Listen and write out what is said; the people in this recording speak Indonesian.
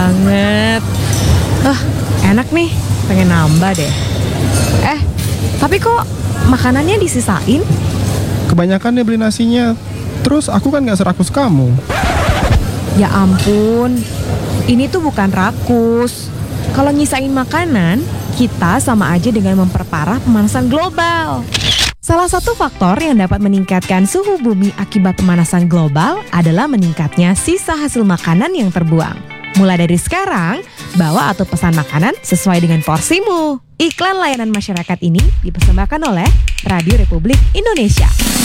banget. Enak nih, pengen nambah deh. Tapi kok makanannya disisain? Kebanyakan dia beli nasinya. Terus aku kan gak serakus kamu. Ya ampun, ini tuh bukan rakus. Kalau nyisain makanan, kita sama aja dengan memperparah pemanasan global. Salah satu faktor yang dapat meningkatkan suhu bumi akibat pemanasan global adalah meningkatnya sisa hasil makanan yang terbuang. Mulai dari sekarang, bawa atau pesan makanan sesuai dengan porsimu. Iklan layanan masyarakat ini dipersembahkan oleh Radio Republik Indonesia.